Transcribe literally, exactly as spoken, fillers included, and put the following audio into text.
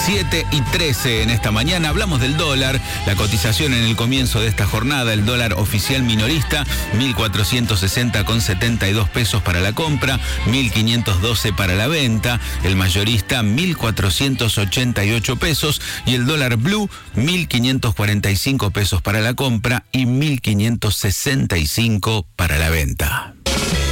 siete y trece en esta mañana. Hablamos del dólar, la cotización en el comienzo de esta jornada. El dólar oficial minorista, mil cuatrocientos sesenta con setenta y dos pesos para la compra, mil quinientos doce para la venta. El mayorista, mil cuatrocientos ochenta y ocho pesos. Y el dólar blue, mil quinientos cuarenta y cinco pesos para la compra y mil quinientos sesenta y cinco para la venta.